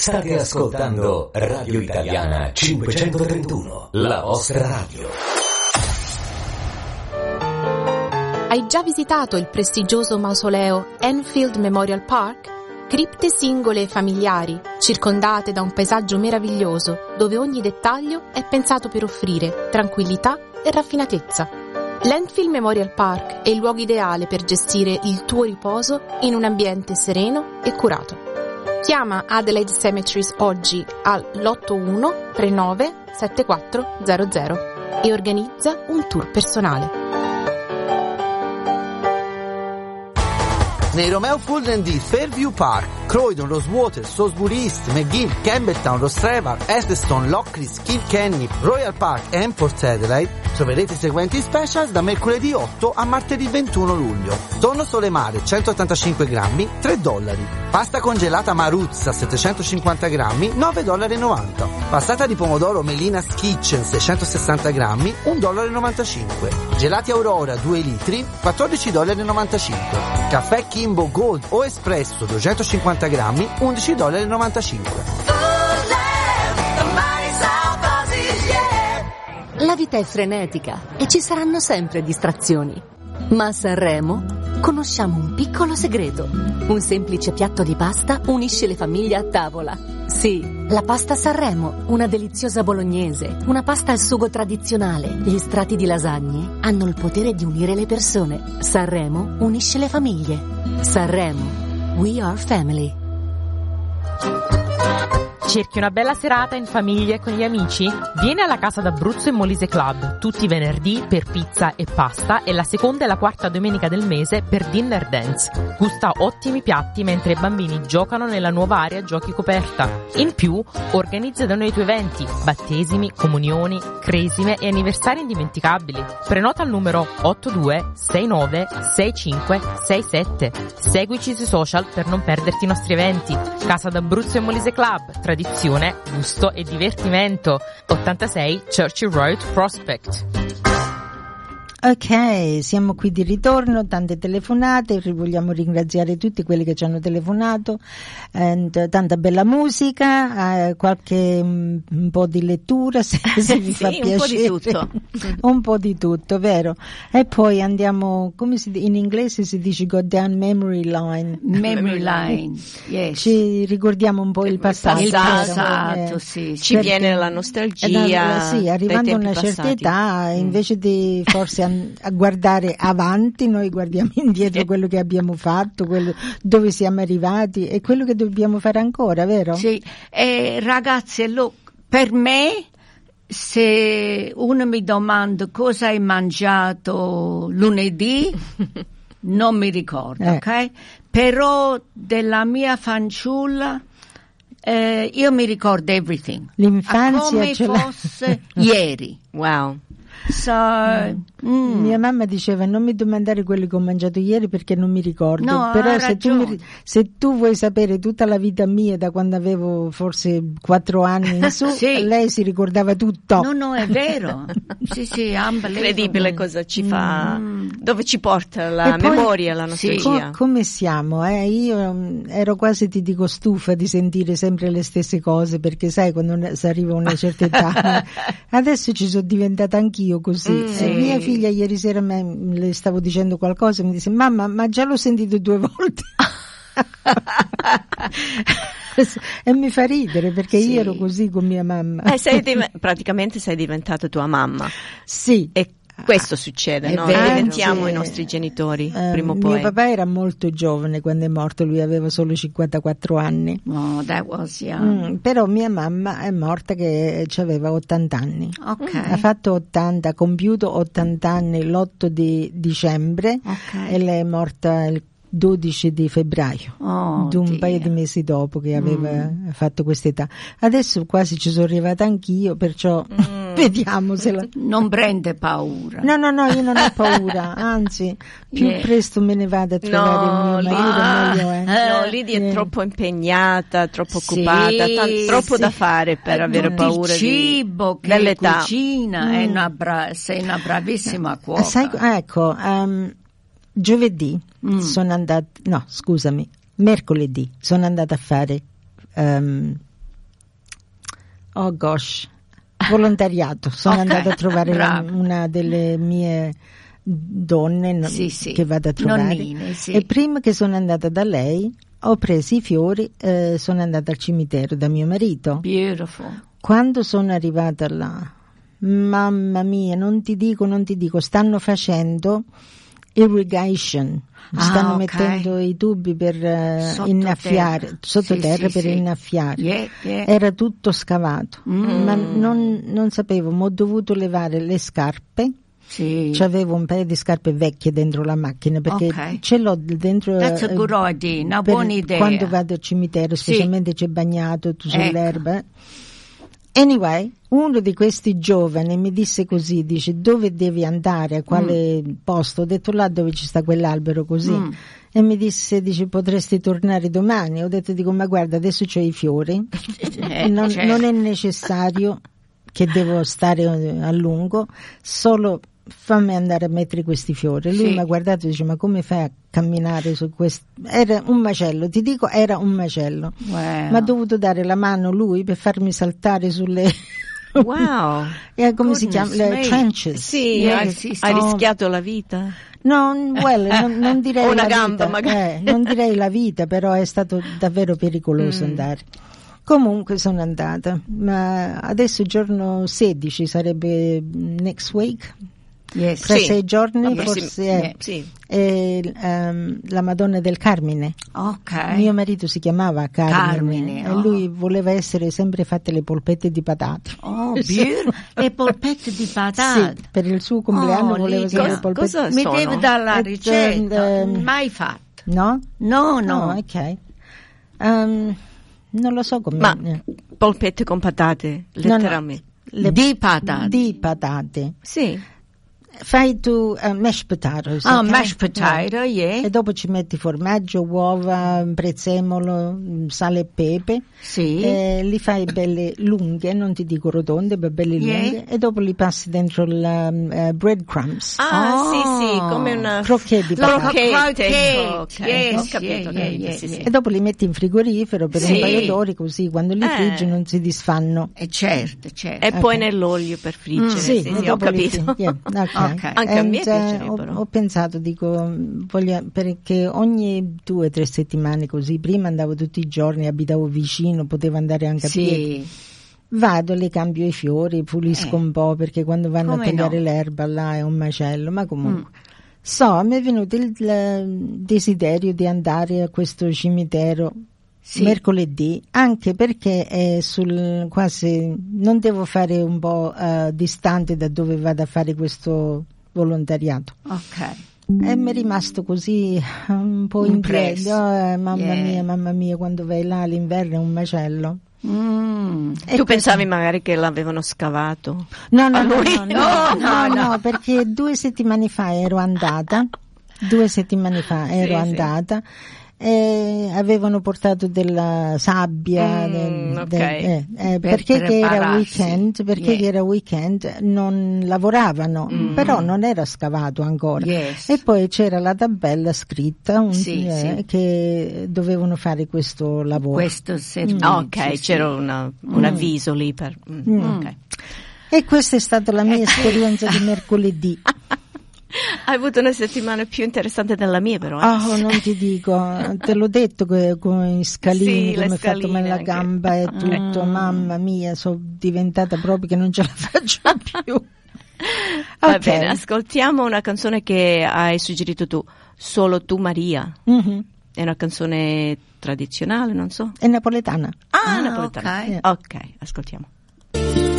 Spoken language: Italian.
State ascoltando Radio Italiana 531, la vostra radio. Hai già visitato il prestigioso mausoleo Enfield Memorial Park? Cripte singole e familiari, circondate da un paesaggio meraviglioso, dove ogni dettaglio è pensato per offrire tranquillità e raffinatezza. L'Enfield Memorial Park è il luogo ideale per gestire il tuo riposo in un ambiente sereno e curato. Chiama Adelaide Cemeteries oggi all'81 39 7400 e organizza un tour personale. Nei Romeo Fulden di Fairview Park, Croydon, Rosewater, Salisbury East, McGill, Campbelltown, Rostrevor, Eccleston, Lockleys, Kilkenny, Royal Park e Port Adelaide troverete i seguenti specials da mercoledì 8 a martedì 21 luglio. Tonno sole mare 185 grammi, $3. Pasta congelata Maruzza 750 grammi, $9,90. Passata di pomodoro Melina's Kitchen 660 grammi, $1,95. Gelati Aurora 2 litri, $14,95. Caffè Kimbo Gold o Espresso 250 grammi, $11,95. La vita è frenetica e ci saranno sempre distrazioni. Ma a Sanremo conosciamo un piccolo segreto. Un semplice piatto di pasta unisce le famiglie a tavola. Sì, la pasta Sanremo, una deliziosa bolognese, una pasta al sugo tradizionale. Gli strati di lasagne hanno il potere di unire le persone. Sanremo unisce le famiglie. Sanremo, we are family. Cerchi una bella serata in famiglia e con gli amici? Vieni alla Casa d'Abruzzo e Molise Club tutti i venerdì per pizza e pasta e la seconda e la quarta domenica del mese per dinner dance. Gusta ottimi piatti mentre i bambini giocano nella nuova area giochi coperta. In più, organizza da noi i tuoi eventi, battesimi, comunioni, cresime e anniversari indimenticabili. Prenota al numero 82696567. Seguici sui social per non perderti i nostri eventi. Casa d'Abruzzo e Molise Club, tradizione, gusto e divertimento. 86 Churchill Road, Prospect. Ok, siamo qui di ritorno, tante telefonate, vogliamo ringraziare tutti quelli che ci hanno telefonato, tanta bella musica, qualche un po' di lettura se vi fa piacere. Un po' di tutto. Un po' di tutto, vero? E poi andiamo, in inglese si dice go down memory line. Memory line, yes. Ci ricordiamo un po' il passato. Il passato, sì. Ci viene la nostalgia. Sì, arrivando a una certa età, invece di forse a guardare avanti, noi guardiamo indietro quello che abbiamo fatto, dove siamo arrivati e quello che dobbiamo fare ancora, vero? Sì, ragazzi, per me, se uno mi domanda cosa hai mangiato lunedì, non mi ricordo, ok? Però della mia fanciulla io mi ricordo everything. L'infanzia come fosse ieri. Wow. Mia mamma diceva non mi domandare quello che ho mangiato ieri perché non mi ricordo, no, però se tu vuoi sapere tutta la vita mia da quando avevo forse 4 anni in su, sì. Lei si ricordava tutto. No, è vero. sì, incredibile cosa ci fa, dove ci porta la memoria, la nostalgia. Come siamo? Io ero quasi, ti dico, stufa di sentire sempre le stesse cose, perché sai quando si arriva a una certa età adesso ci sono diventata anch'io così. Mia figlia ieri sera le stavo dicendo qualcosa e mi disse mamma, ma già l'ho sentito 2 volte. E mi fa ridere perché io ero così con mia mamma. Praticamente sei diventata tua mamma. Sì. E questo succede, no? Diventiamo i nostri genitori prima o poi. Mio papà era molto giovane quando è morto, lui aveva solo 54 anni. Oh, that was young. Però mia mamma è morta che aveva 80 anni. Okay. Ha compiuto 80 anni l'8 di dicembre, e lei è morta il 12 di febbraio, un paio di mesi dopo che aveva fatto quest'età. Adesso quasi ci sono arrivata anch'io, perciò vediamo se non prende paura. No, io non ho paura, anzi più presto me ne vado a trovare mio marito meglio è. No, Lidia è troppo impegnata, troppo occupata, troppo da fare per avere paura cibo, che dell'età. Cucina, sei una bravissima cuoca. Sai, ecco, giovedì mercoledì sono andata a fare Oh gosh, volontariato. Sono andata a trovare una delle mie donne che vado a trovare. Nonnine, sì. E prima che sono andata da lei ho preso i fiori, sono andata al cimitero da mio marito. Beautiful. Quando sono arrivata là, mamma mia, non ti dico, stanno facendo irrigation, stanno mettendo i tubi per innaffiare sottoterra per innaffiare. Era tutto scavato, ma non sapevo, ho dovuto levare le scarpe. Sì. C'avevo un paio di scarpe vecchie dentro la macchina perché ce l'ho dentro. That's a good idea, una buona idea. Quando vado al cimitero, specialmente c'è bagnato tu sull'erba. Anyway, uno di questi giovani mi disse così, dice: dove devi andare, a quale posto? Ho detto là dove ci sta quell'albero così. E mi disse, dice, potresti tornare domani. Ho detto, dico, ma guarda, adesso c'ho i fiori, non è necessario che devo stare a lungo, solo fammi andare a mettere questi fiori. Lui mi ha guardato e dice: ma come fai a camminare su questo? Era un macello, ti dico, era un macello. Wow. Ma ha dovuto dare la mano lui per farmi saltare sulle wow. Come si chiama? Le trenches. Sì, hai rischiato la vita? No, non direi una la gamba vita, magari. Non direi la vita, però è stato davvero pericoloso andare. Comunque sono andata, ma adesso giorno 16 sarebbe next week. Yes. Tra 6 giorni forse è la Madonna del Carmine. Okay. Mio marito si chiamava Carmine e lui voleva essere sempre fatte le polpette di patate. Oh, le polpette di patate. Sì, per il suo compleanno voleva sempre le polpette. Cosa mi devi dare la ricetta? Mai fatto. No? No. Ok. Non lo so come. Ma polpette con patate, letteralmente. No. Di patate. Di patate. Sì. Fai tu mashed potatoes. Mashed potato, E dopo ci metti formaggio, uova, prezzemolo, sale e pepe. Sì. Li fai belle lunghe, non ti dico rotonde, ma belle lunghe. E dopo li passi dentro il breadcrumbs. Sì, come una crocchette di patate. Ho capito. E dopo li metti in frigorifero per un paio d'ore, così quando li friggi non si disfanno. Certo. E poi nell'olio per friggere. Sì, ho capito. Okay. Anche a me piacerebbero. Ho pensato, dico, perché ogni 2 o 3 settimane così, prima andavo tutti i giorni, abitavo vicino, potevo andare anche a piedi. Vado, le cambio i fiori, pulisco un po', perché quando vanno a tagliare l'erba là è un macello, ma comunque. Mi è venuto il desiderio di andare a questo cimitero mercoledì, anche perché è quasi non devo fare un po' distante da dove vado a fare questo volontariato. E mi è rimasto così un po' impresso. Mamma mia, quando vai là all'inverno è un macello. Tu pensavi magari che l'avevano scavato? No, perché 2 settimane fa ero andata. E avevano portato della sabbia perché era weekend non lavoravano, però non era scavato ancora. E poi c'era la tabella scritta che dovevano fare questo lavoro. C'era un avviso lì per E questa è stata la mia esperienza di mercoledì. Hai avuto una settimana più interessante della mia, però. Non ti dico, te l'ho detto che con i scalini che mi ha fatto male la gamba e tutto, mamma mia, sono diventata proprio che non ce la faccio più. Va bene, ascoltiamo una canzone che hai suggerito tu, Solo tu Maria. È una canzone tradizionale, non so. È napoletana. Napoletana. Ok, ascoltiamo.